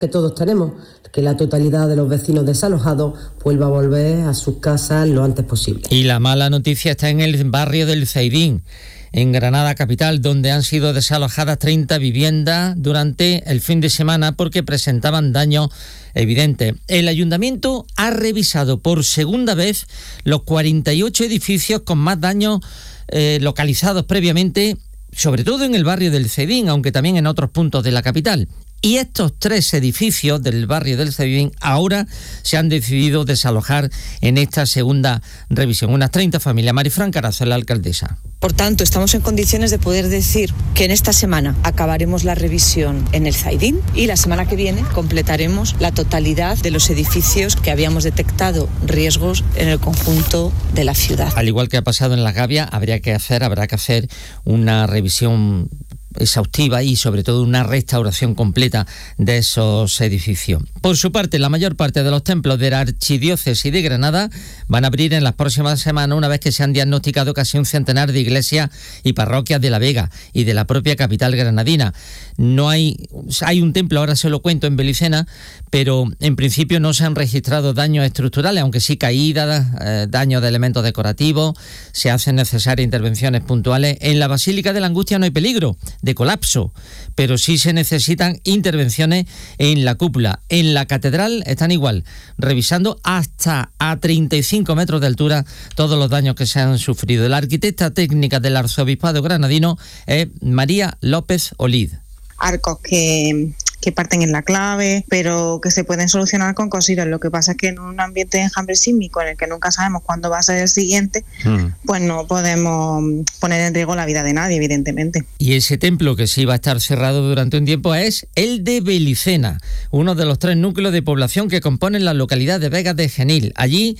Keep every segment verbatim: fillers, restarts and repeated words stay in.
que todos tenemos, que la totalidad de los vecinos desalojados vuelva a volver a sus casas lo antes posible. Y la mala noticia está en el barrio del Zaidín, en Granada capital, donde han sido desalojadas treinta viviendas durante el fin de semana porque presentaban daños evidentes. El ayuntamiento ha revisado por segunda vez los cuarenta y ocho edificios con más daños eh, localizados previamente, sobre todo en el barrio del Zaidín, aunque también en otros puntos de la capital. Y estos tres edificios del barrio del Zaidín ahora se han decidido desalojar en esta segunda revisión. Unas treinta familias. Marifran Carazo, la alcaldesa. Por tanto, estamos en condiciones de poder decir que en esta semana acabaremos la revisión en el Zaidín y la semana que viene completaremos la totalidad de los edificios que habíamos detectado riesgos en el conjunto de la ciudad. Al igual que ha pasado en La Gavia, habría que hacer, habrá que hacer una revisión exhaustiva y sobre todo una restauración completa de esos edificios. Por su parte, la mayor parte de los templos de la Archidiócesis de Granada van a abrir en las próximas semanas, una vez que se han diagnosticado casi un centenar de iglesias y parroquias de La Vega y de la propia capital granadina. No hay, hay un templo, ahora se lo cuento, en Belicena, pero en principio no se han registrado daños estructurales, aunque sí caídas, eh, daños de elementos decorativos, se hacen necesarias intervenciones puntuales. En la Basílica de la Angustia no hay peligro de colapso, pero sí se necesitan intervenciones en la cúpula. En la catedral están igual, revisando hasta a treinta y cinco metros de altura todos los daños que se han sufrido. La arquitecta técnica del Arzobispado granadino es María López Olid. Arcos que, que parten en la clave, pero que se pueden solucionar con cositas. Lo que pasa es que en un ambiente de enjambre sísmico en el que nunca sabemos cuándo va a ser el siguiente, mm. pues no podemos poner en riesgo la vida de nadie, evidentemente. Y ese templo que sí va a estar cerrado durante un tiempo es el de Belicena, uno de los tres núcleos de población que componen la localidad de Vegas de Genil. Allí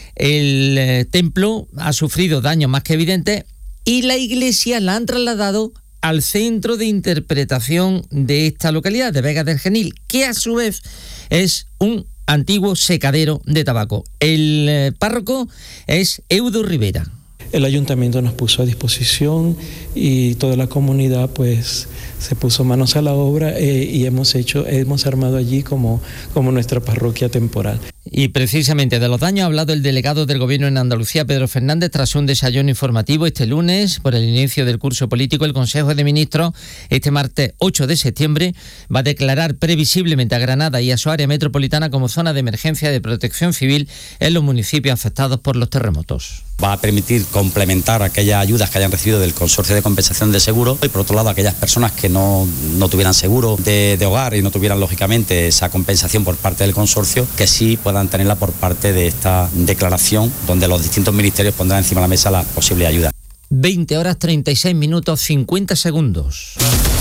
el eh, templo ha sufrido daños más que evidentes y la iglesia la han trasladado al centro de interpretación de esta localidad, de Vegas del Genil, que a su vez es un antiguo secadero de tabaco. El eh, párroco es Eudo Rivera. El ayuntamiento nos puso a disposición y toda la comunidad pues se puso manos a la obra eh, y hemos hecho, hemos armado allí como, como nuestra parroquia temporal. Y precisamente de los daños ha hablado el delegado del Gobierno en Andalucía, Pedro Fernández, tras un desayuno informativo este lunes por el inicio del curso político. El Consejo de Ministros este martes ocho de septiembre va a declarar previsiblemente a Granada y a su área metropolitana como zona de emergencia de protección civil en los municipios afectados por los terremotos. Va a permitir complementar aquellas ayudas que hayan recibido del Consorcio de Compensación de Seguro y por otro lado aquellas personas que no, no tuvieran seguro de, de hogar y no tuvieran lógicamente esa compensación por parte del consorcio, que sí puedan tenerla por parte de esta declaración donde los distintos ministerios pondrán encima de la mesa las posibles ayudas. veinte horas treinta y seis minutos cincuenta segundos.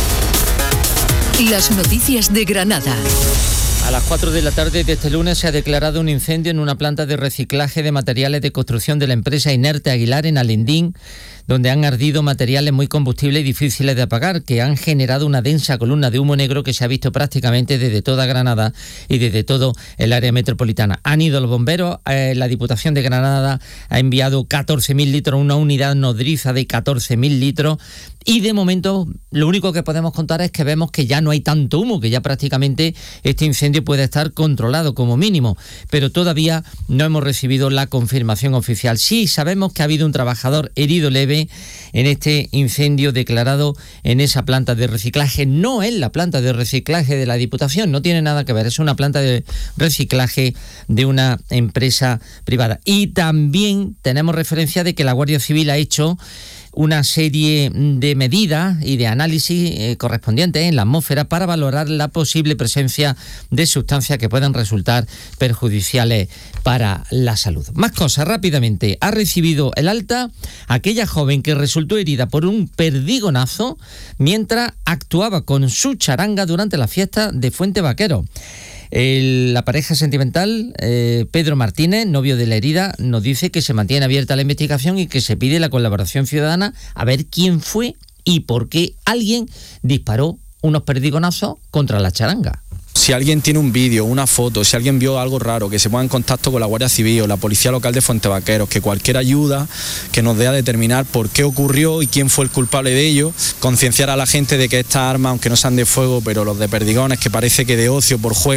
Las noticias de Granada. A las cuatro de la tarde de este lunes se ha declarado un incendio en una planta de reciclaje de materiales de construcción de la empresa Inerte Aguilar en Alendín, donde han ardido materiales muy combustibles y difíciles de apagar, que han generado una densa columna de humo negro que se ha visto prácticamente desde toda Granada y desde todo el área metropolitana. Han ido los bomberos, eh, la Diputación de Granada ha enviado catorce mil litros, una unidad nodriza de catorce mil litros, y de momento lo único que podemos contar es que vemos que ya no hay tanto humo, que ya prácticamente este incendio puede estar controlado como mínimo, pero todavía no hemos recibido la confirmación oficial. Sí sabemos que ha habido un trabajador herido leve en este incendio declarado en esa planta de reciclaje. No es la planta de reciclaje de la Diputación, no tiene nada que ver, es una planta de reciclaje de una empresa privada. Y también tenemos referencia de que la Guardia Civil ha hecho una serie de medidas y de análisis eh, correspondientes en la atmósfera para valorar la posible presencia de sustancias que puedan resultar perjudiciales para la salud. Más cosas rápidamente. Ha recibido el alta aquella joven que resultó herida por un perdigonazo mientras actuaba con su charanga durante la fiesta de Fuente Vaquero. El, la pareja sentimental, eh, Pedro Martínez, novio de la herida, nos dice que se mantiene abierta la investigación y que se pide la colaboración ciudadana a ver quién fue y por qué alguien disparó unos perdigonazos contra la charanga. Si alguien tiene un vídeo, una foto, si alguien vio algo raro, que se ponga en contacto con la Guardia Civil o la Policía Local de Fuente Vaqueros, que cualquier ayuda que nos dé a determinar por qué ocurrió y quién fue el culpable de ello, concienciar a la gente de que estas armas, aunque no sean de fuego, pero los de perdigones, que parece que de ocio, por juego,